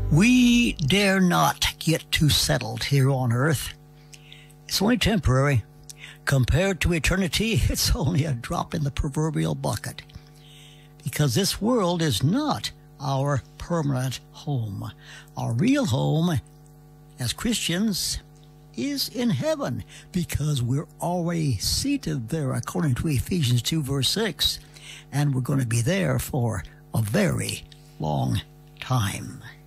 We dare not get too settled here on earth. It's only temporary. Compared to eternity, it's only a drop in the proverbial bucket. Because this world is not our permanent home. Our real home as Christians is in heaven, because we're already seated there according to Ephesians 2 verse 6, and we're going to be there for a very long time.